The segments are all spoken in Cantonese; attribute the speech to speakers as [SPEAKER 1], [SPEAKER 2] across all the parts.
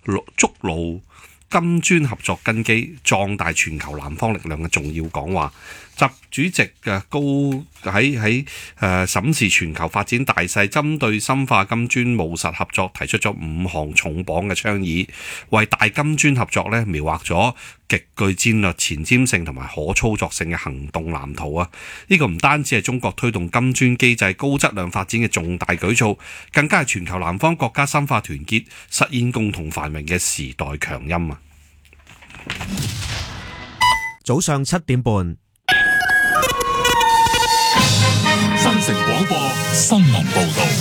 [SPEAKER 1] 築牢金磚合作根基，壯大全球南方力量嘅重要講話。習主席嘅喺審視全球發展大勢，針對深化金磚務實合作提出咗5項重磅嘅倡議，為大金磚合作咧描畫咗極具戰略前瞻性同埋可操作性嘅行動藍圖啊！呢個唔單止係中國推動金磚機制高質量發展嘅重大舉措，更加係全球南方國家深化團結、實現共同繁榮嘅時代強音啊！
[SPEAKER 2] 早上7點半，
[SPEAKER 3] 新城廣播新聞報道。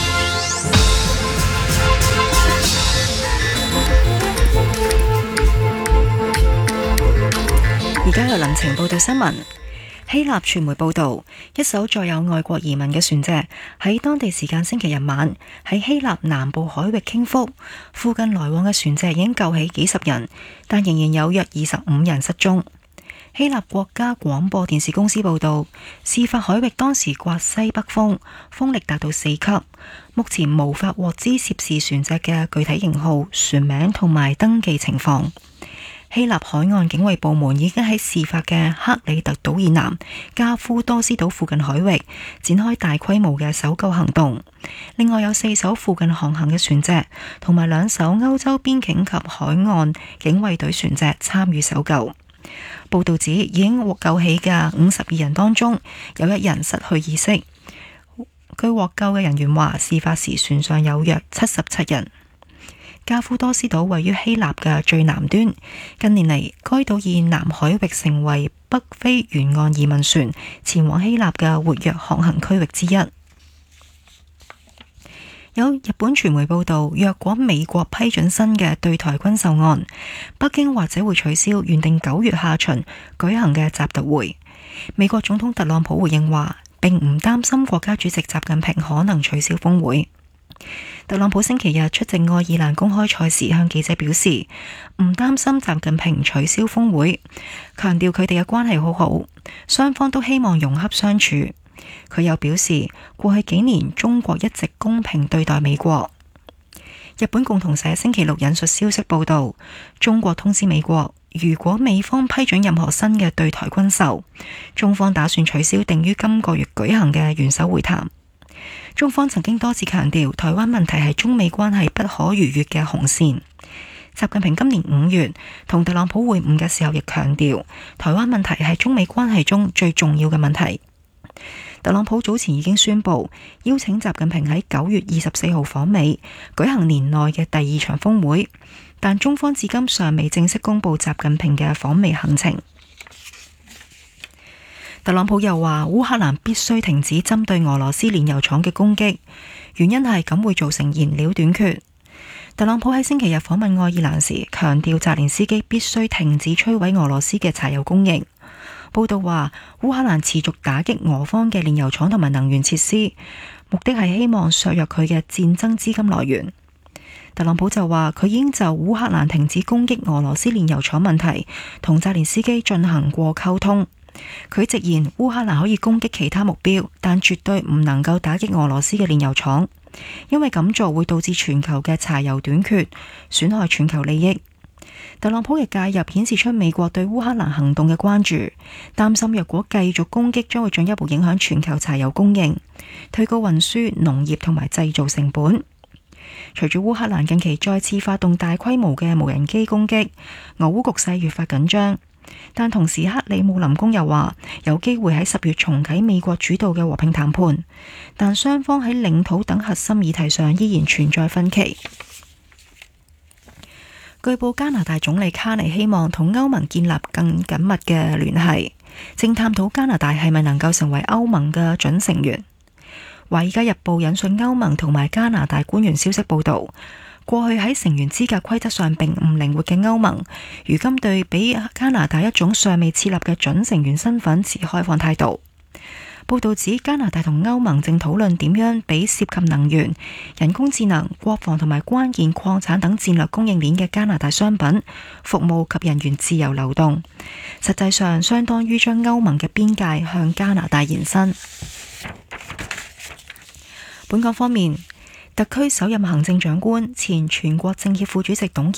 [SPEAKER 4] 而家由林晴報道新聞。希臘傳媒報道，一艘載有外國移民嘅船隻喺當地時間星期日晚喺希臘南部海域傾覆，附近來往嘅船隻已經救起幾十人，但仍然有約25人失蹤。希臘國家廣播電視公司報道，事發海域當時刮西北風，風力達到4級。目前無法獲知涉事船隻嘅具體型號、船名同埋登記情況。希臘海岸警衛部門已經喺事發嘅克里特島以南加夫多斯島附近海域展開大規模嘅搜救行動。另外有4艘附近航行嘅船隻同埋2艘歐洲邊境及海岸警衛隊船隻參與搜救。報道指已經獲救起嘅52人當中，有1人失去意識。據獲救嘅人員話，事發時船上有約77人。加夫多斯島位於希臘嘅最南端，近年嚟該島以南海域成為北非沿岸移民船前往希臘嘅活躍航行區域之一。有日本傳媒報道，若果美國批准新嘅對台軍售案，北京或者會取消原定9月下旬舉行嘅習特會。美國總統特朗普回應話，並唔擔心國家主席習近平可能取消峰會。特朗普星期日出席愛爾蘭公開賽時向記者表示，唔擔心習近平取消峰會，強調佢哋嘅關係好好，雙方都希望融洽相處。佢又表示，過去幾年中國一直公平對待美國。日本共同社星期六引述消息報道，中國通知美國，如果美方批准任何新嘅對台軍售，中方打算取消定於今個月舉行嘅元首會談。中方曾經多次強調，台灣問題係中美關係不可逾越嘅紅線。習近平今年5月同特朗普會晤嘅時候亦強調，台灣問題係中美關係中最重要嘅問題。特朗普早前已經宣布邀請習近平喺9月24號訪美，舉行年內嘅第2場峰會，但中方至今尚未正式公布習近平嘅訪美行程。特朗普又話，烏克蘭必須停止針對俄羅斯煉油廠嘅攻擊，原因係咁會造成燃料短缺。特朗普喺星期日訪問愛爾蘭時，強調澤連斯基必須停止摧毀俄羅斯嘅柴油供應。報道話，烏克蘭持續打擊俄方嘅煉油廠同埋能源設施，目的係希望削弱佢嘅戰爭資金來源。特朗普就話，佢已經就烏克蘭停止攻擊俄羅斯煉油廠問題同澤連斯基進行過溝通。佢直言，烏克蘭可以攻擊其他目標，但絕對唔能夠打擊俄羅斯嘅煉油廠，因為咁做會導致全球嘅柴油短缺，損害全球利益。特朗普嘅介入顯示出美國對烏克蘭行動嘅關注，擔心若果繼續攻擊，將會進一步影響全球柴油供應，推高運輸、農業同埋製造成本。隨住烏克蘭近期再次發動大規模嘅無人機攻擊，俄烏局勢越發緊張。但同時，克里姆林宮又話有機會喺10月重啟美國主導嘅和平談判，但雙方喺領土等核心議題上依然存在分歧。據報加拿大總理卡尼希望同歐盟建立更緊密嘅聯繫，正探討加拿大係咪能夠成為歐盟嘅準成員。華爾街日報引述歐盟同埋加拿大官員消息報道，過去喺成員資格規則上並唔靈活嘅歐盟，如今對俾加拿大一種尚未設立嘅準成員身份持開放態度。報道指加拿大同歐盟正討論點樣俾涉及能源、人工智能、國防同埋關鍵礦產等戰略供應鏈嘅加拿大商品、服務及人員自由流動，實際上相當於將歐盟嘅邊界向加拿大延伸。本港方面，特區首任行政長官、前全國政協副主席董建